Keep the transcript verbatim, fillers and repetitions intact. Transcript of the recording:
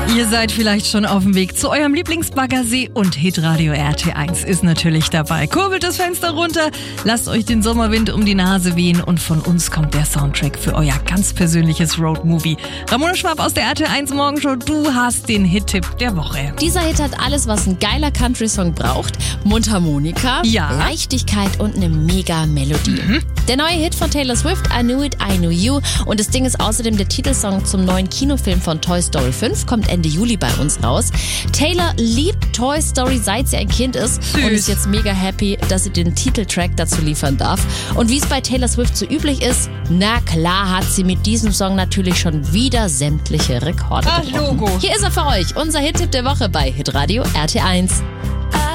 Ihr seid vielleicht schon auf dem Weg zu eurem Lieblingsbaggersee und Hitradio R T eins ist natürlich dabei. Kurbelt das Fenster runter, lasst euch den Sommerwind um die Nase wehen und von uns kommt der Soundtrack für euer ganz persönliches Roadmovie. Ramona Schwab aus der R T eins Morgenshow, du hast den Hit-Tipp der Woche. Dieser Hit hat alles, was ein geiler Country-Song braucht. Mundharmonika, ja. Leichtigkeit und eine mega Melodie. Mhm. Der neue Hit von Taylor Swift, I Knew It, I Knew You. Und das Ding ist außerdem der Titelsong zum neuen Kinofilm von Toy Story fünf, kommt Ende Juli bei uns raus. Taylor liebt Toy Story, seit sie ein Kind ist. Süß. Und ist jetzt mega happy, dass sie den Titeltrack dazu liefern darf. Und wie es bei Taylor Swift so üblich ist, na klar hat sie mit diesem Song natürlich schon wieder sämtliche Rekorde Ach, gebrochen. Logo. Hier ist er für euch, unser Hit-Tipp der Woche bei Hitradio R T eins.